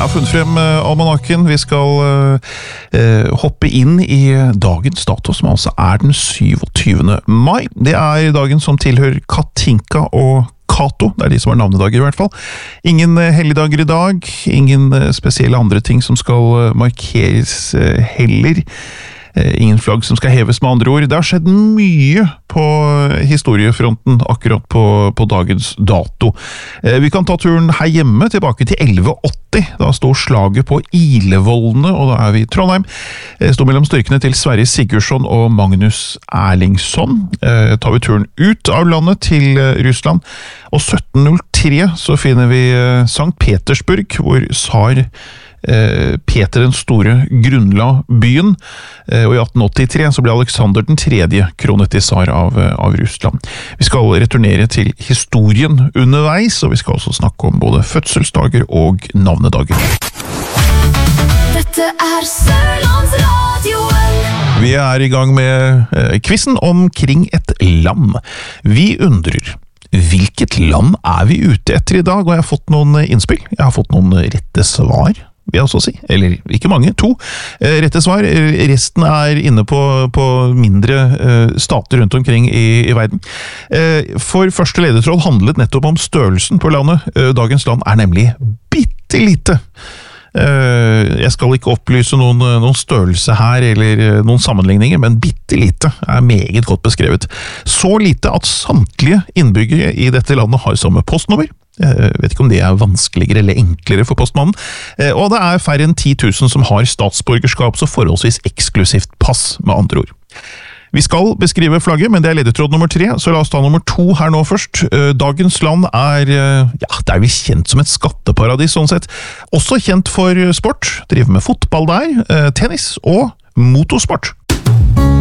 Jeg har funnet frem almanakken. Vi skal hoppe inn i dagens dato, som altså den 27. mai. Det dagen som tilhører Katinka og Kato. Det de som har navnedager i hvert fall. Ingen helligdager i dag. Ingen spesielle andre ting som skal markeres heller. Ingen flagg som skal heves med andre ord. Det har skjedd mye på historiefronten akkurat på dagens dato. Vi kan ta turen her hjemme tilbake til 1180. Da står slaget på Ilevollene, og da vi i Trondheim. Det står mellom styrkene til Sverre Sigurdsson og Magnus Erlingsson. Tar vi turen ut av landet til Russland, og 1703 så finner vi Sankt Petersburg, hvor tsar Peter den store grunnla byen, og i 1883 så ble Alexander den tredje kronet til tsar av Russland. Vi skal returnere til historien underveis, og vi skal også snakke om både fødselsdager og navnedager. Dette Sørlandsradioen. Vi i gang med quizen omkring et land. Vi undrer, hvilket land vi ute etter i dag? Og jeg har fått noen innspill, jeg har fått noen rette svar, vil jeg også si, eller ikke mange, 2 rette svar. Resten inne på mindre stater rundt omkring i verden. For første ledetråd handlet nettopp om størrelsen på landet. Dagens land nemlig bittelite. Jeg skal ikke opplyse noen størrelse her, eller noen sammenligninger, men bittelite meget godt beskrevet. Så lite at samtlige innbyggere i dette landet har samme postnummer. Jeg vet ikke om det vanskeligere eller enklere for postmannen. Og det færre enn 10 000 som har statsborgerskap, så forholdsvis eksklusivt pass, med andre ord. Vi skal beskrive flagget, men det ledetråd nummer 3, så la oss ta nummer 2 her nå først. Dagens land det vi kjent som et skatteparadis, sånn sett. Også kjent for sport, driver med fotball der, tennis og motorsport.